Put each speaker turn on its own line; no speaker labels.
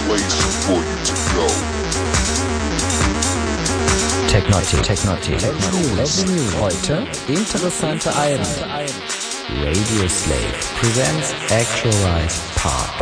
place for you to go.
Technotic. Heute interessante Alben. Radio Slave presents Actualized Pop.